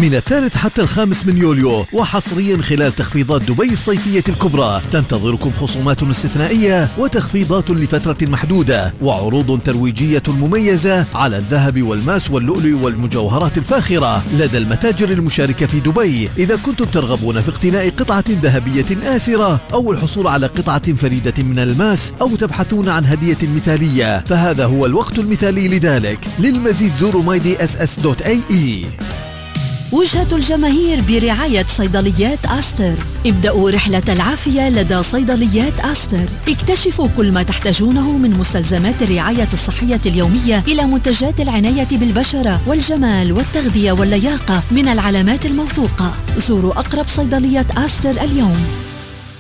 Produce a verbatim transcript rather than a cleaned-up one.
من الثالث حتى الخامس من يوليو، وحصريا خلال تخفيضات دبي الصيفية الكبرى تنتظركم خصومات استثنائية وتخفيضات لفترة محدودة وعروض ترويجية مميزة على الذهب والماس واللؤلؤ والمجوهرات الفاخرة لدى المتاجر المشاركة في دبي. إذا كنتم ترغبون في اقتناء قطعة ذهبية آسرة أو الحصول على قطعة فريدة من الماس أو تبحثون عن هدية مثالية، فهذا هو الوقت المثالي لذلك. للمزيد زوروا ماي دي اس اس دوت اي اي. وجهة الجماهير برعاية صيدليات آستر. ابدأوا رحلة العافية لدى صيدليات آستر. اكتشفوا كل ما تحتاجونه من مستلزمات الرعاية الصحية اليومية إلى منتجات العناية بالبشرة والجمال والتغذية واللياقة من العلامات الموثوقة. زوروا أقرب صيدلية آستر اليوم.